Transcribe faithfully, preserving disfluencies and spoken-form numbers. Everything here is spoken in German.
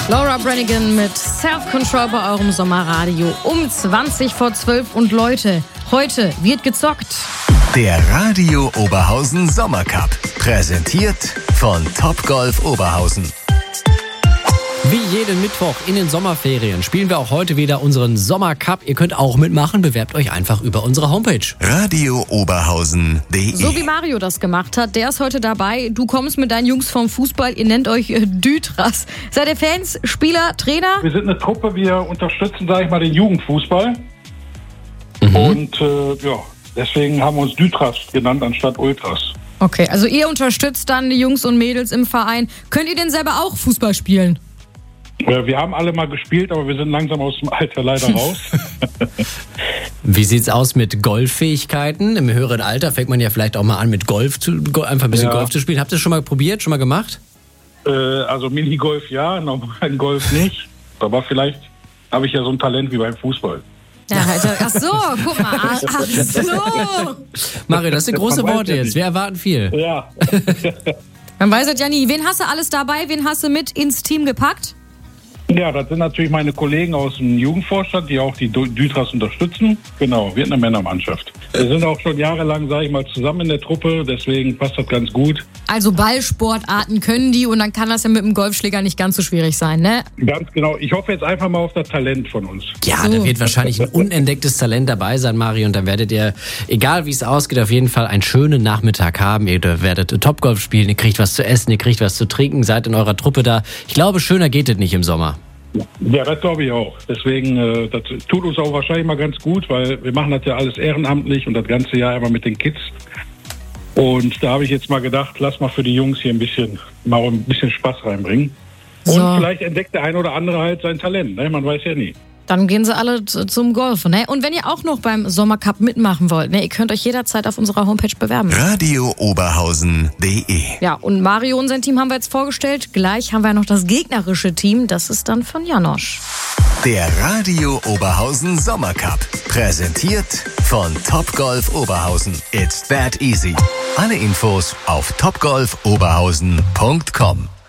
Laura Branigan mit Self-Control bei eurem Sommerradio um zwanzig vor zwölf. Und Leute, heute wird gezockt. Der Radio Oberhausen Sommercup, präsentiert von Topgolf Oberhausen. Wie jeden Mittwoch in den Sommerferien spielen wir auch heute wieder unseren Sommercup. Ihr könnt auch mitmachen, bewerbt euch einfach über unsere Homepage. radio oberhausen punkt de. So wie Mario das gemacht hat, der ist heute dabei. Du kommst mit deinen Jungs vom Fußball, ihr nennt euch äh, Dütras. Seid ihr Fans, Spieler, Trainer? Wir sind eine Truppe, wir unterstützen, sage ich mal, den Jugendfußball. Mhm. Und äh, ja, deswegen haben wir uns Dütras genannt anstatt Ultras. Okay, also ihr unterstützt dann die Jungs und Mädels im Verein. Könnt ihr denn selber auch Fußball spielen? Ja, wir haben alle mal gespielt, aber wir sind langsam aus dem Alter leider raus. Wie sieht's aus mit Golffähigkeiten? Im höheren Alter fängt man ja vielleicht auch mal an mit Golf, zu, einfach ein bisschen Ja. Golf zu spielen. Habt ihr das schon mal probiert, schon mal gemacht? äh, also Minigolf ja, normalen Golf nicht. Aber vielleicht habe ich ja so ein Talent wie beim Fußball. Ja, also, ach so, guck mal. Ach, ach so. Mario, das sind große Man weiß Worte ja jetzt. nicht. Wir erwarten viel. Ja. Man weiß es ja nie. Wen hast du alles dabei? Wen hast du mit ins Team gepackt? Ja, das sind natürlich meine Kollegen aus dem Jugendvorstand, die auch die Dütras unterstützen. Genau, wir sind eine Männermannschaft. Wir sind auch schon jahrelang, sage ich mal, zusammen in der Truppe, deswegen passt das ganz gut. Also Ballsportarten können die und dann kann das ja mit dem Golfschläger nicht ganz so schwierig sein, ne? Ganz genau. Ich hoffe jetzt einfach mal auf das Talent von uns. Ja, So. da wird wahrscheinlich ein unentdecktes Talent dabei sein, Mario. Und dann werdet ihr, egal wie es ausgeht, auf jeden Fall einen schönen Nachmittag haben. Ihr werdet Topgolf spielen, ihr kriegt was zu essen, ihr kriegt was zu trinken, seid in eurer Truppe da. Ich glaube, schöner geht es nicht im Sommer. Ja, das glaube ich auch. Deswegen, äh, das tut uns auch wahrscheinlich mal ganz gut, weil wir machen das ja alles ehrenamtlich und das ganze Jahr immer mit den Kids. Und da habe ich jetzt mal gedacht, lass mal für die Jungs hier ein bisschen, mal ein bisschen Spaß reinbringen. Und So. vielleicht entdeckt der ein oder andere halt sein Talent, ne? Man weiß ja nie. Dann gehen sie alle z- zum Golfen, ne? Und wenn ihr auch noch beim Sommercup mitmachen wollt, ne? Ihr könnt euch jederzeit auf unserer Homepage bewerben. radio oberhausen punkt de. Ja, und Mario und sein Team haben wir jetzt vorgestellt. Gleich haben wir noch das gegnerische Team. Das ist dann von Janosch. Der Radio Oberhausen Sommercup, präsentiert von Topgolf Oberhausen. It's that easy. Alle Infos auf topgolf oberhausen punkt com.